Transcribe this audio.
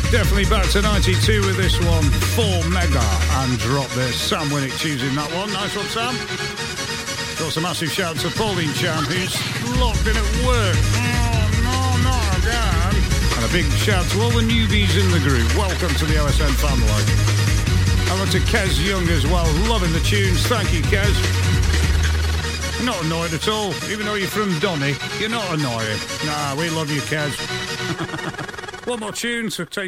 Definitely back to 92 with this one. 4 Mega and Drop This. Sam Winnick choosing that one. Nice one, Sam. Also, massive shout to Pauline Chan, who's locked in at work. Oh, no, not again. And a big shout to all the newbies in the group. Welcome to the OSN family. Hello to Kez Young as well. Loving the tunes. Thank you, Kez. Not annoyed at all. Even though you're from Donny, you're not annoying. Nah, we love you, Kez. One more tune to take